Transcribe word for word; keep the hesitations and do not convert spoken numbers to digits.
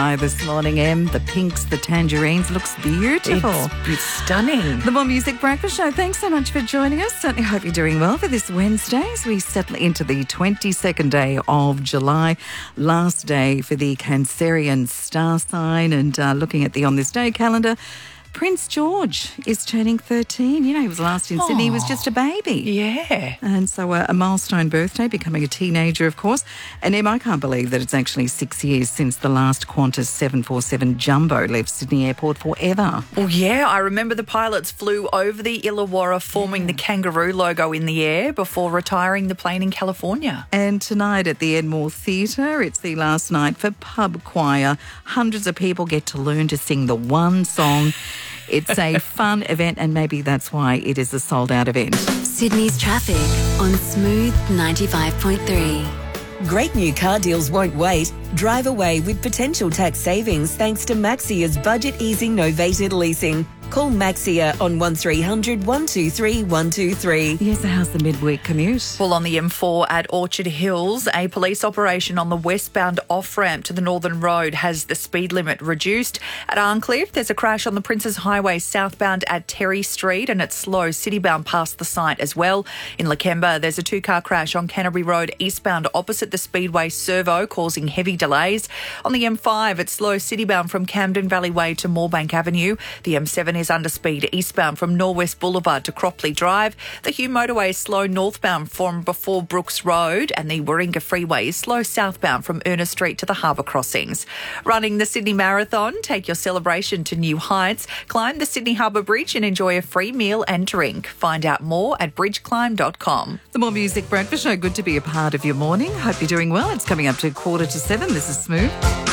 Hi, this morning, Em. The pinks, the tangerines, looks beautiful. It's, it's stunning. The More Music Breakfast Show. Thanks so much for joining us. Certainly hope you're doing well for this Wednesday as we settle into the twenty-second day of July, last day for the Cancerian star sign. And uh, looking at the On This Day calendar, Prince George is turning thirteen. You know, he was last in Sydney. He was just a baby. Yeah. And so uh, a milestone birthday, becoming a teenager, of course. And Em, I can't believe that it's actually six years since the last Qantas seven forty-seven Jumbo left Sydney Airport forever. Well, yeah, I remember the pilots flew over the Illawarra forming the kangaroo logo in the air before retiring the plane in California. And tonight at the Enmore Theatre, it's the last night for pub choir. Hundreds of people get to learn to sing the one song. It's a fun event, and maybe that's why it is a sold-out event. Sydney's traffic on Smooth ninety-five point three. Great new car deals won't wait. Drive away with potential tax savings thanks to Maxia's budget easing novated leasing. Call Maxia on one three hundred, one two three, one two three. Yes, how's the midweek commute? Well, on the M four at Orchard Hills, a police operation on the westbound off-ramp to the Northern Road has the speed limit reduced. At Arncliffe, there's a crash on the Princes Highway southbound at Terry Street, and it's slow citybound past the site as well. In Lakemba, there's a two-car crash on Canterbury Road eastbound opposite the Speedway Servo, causing heavy delays. On the M five, it's slow citybound from Camden Valley Way to Moorebank Avenue. The M seven is under speed eastbound from Norwest Boulevard to Cropley Drive. The Hume Motorway is slow northbound from before Brooks Road, and the Warringah Freeway is slow southbound from Ernest Street to the Harbour Crossings. Running the Sydney Marathon, take your celebration to new heights. Climb the Sydney Harbour Bridge and enjoy a free meal and drink. Find out more at bridge climb dot com. The More Music Breakfast Show. Good to be a part of your morning. Hope you're doing well. It's coming up to quarter to seven. This is Smooth.